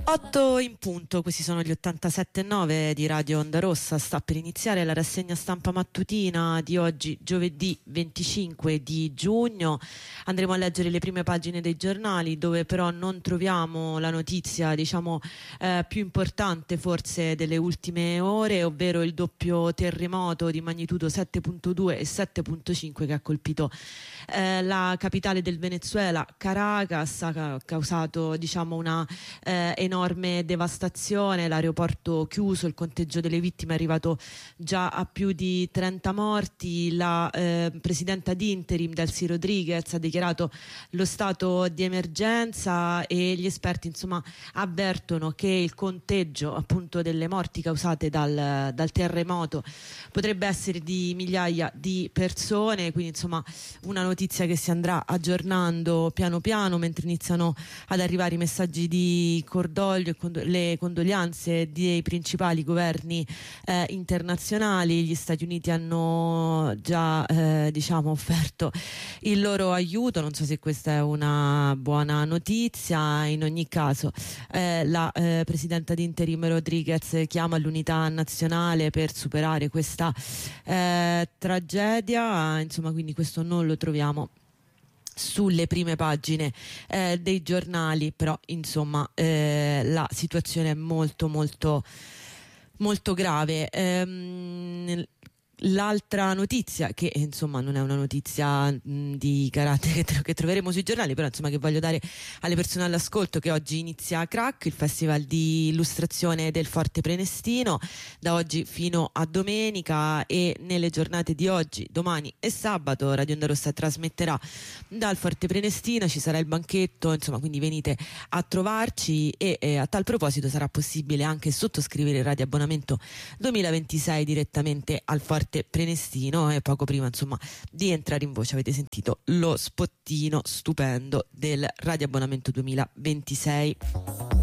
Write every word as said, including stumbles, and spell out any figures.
otto in punto, questi sono gli ottantasette e nove di Radio Onda Rossa. Sta per iniziare la rassegna stampa mattutina di oggi, giovedì venticinque di giugno. Andremo a leggere le prime pagine dei giornali, dove però non troviamo la notizia, diciamo, eh, più importante forse delle ultime ore, ovvero il doppio terremoto di magnitudo sette virgola due e sette virgola cinque che ha colpito eh, la capitale del Venezuela, Caracas. Ha causato, diciamo, una eh, enorme devastazione, l'aeroporto chiuso, il conteggio delle vittime è arrivato già a più di trenta morti. La eh, presidenta ad interim Delcy Rodriguez ha dichiarato lo stato di emergenza e gli esperti, insomma, avvertono che il conteggio appunto delle morti causate dal, dal terremoto potrebbe essere di migliaia di persone, quindi insomma una notizia che si andrà aggiornando piano piano mentre iniziano ad arrivare i messaggi di cordoglio e condo- le condoglianze dei principali governi eh, internazionali. Gli Stati Uniti hanno già eh, diciamo offerto il loro aiuto, non so se questa è una buona notizia. In ogni caso eh, la eh, presidenta di interim Rodriguez chiama all'unità nazionale per superare questa eh, tragedia, insomma, quindi questo non lo troviamo sulle prime pagine eh, dei giornali, però insomma eh, la situazione è molto molto molto grave. Ehm, L'altra notizia, che insomma non è una notizia mh, di carattere che, che troveremo sui giornali, però insomma che voglio dare alle persone all'ascolto, che oggi inizia Crack, il festival di illustrazione del Forte Prenestino, da oggi fino a domenica, e nelle giornate di oggi, domani e sabato Radio Onda Rossa trasmetterà dal Forte Prenestino, ci sarà il banchetto, insomma, quindi venite a trovarci. E eh, a tal proposito sarà possibile anche sottoscrivere il radioabbonamento duemilaventisei direttamente al Forte Prenestino, e poco prima insomma di entrare in voce avete sentito lo spottino stupendo del radioabbonamento duemilaventisei.